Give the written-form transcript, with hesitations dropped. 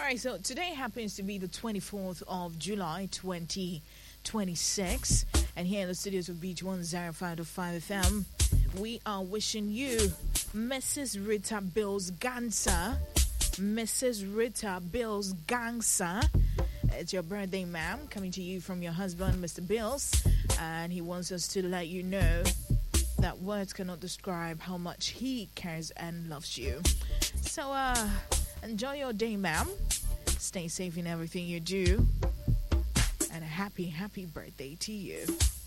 right, so today happens to be the 24th of July, 2026. And here in the studios of Beach 105.5 FM, we are wishing you Mrs. Rita Bills Gansa. Mrs. Rita Bills Gansa. It's your birthday, ma'am, coming to you from your husband, Mr. Bills. And he wants us to let you know that words cannot describe how much he cares and loves you. So, enjoy your day, ma'am. Stay safe in everything you do. And a happy, happy birthday to you.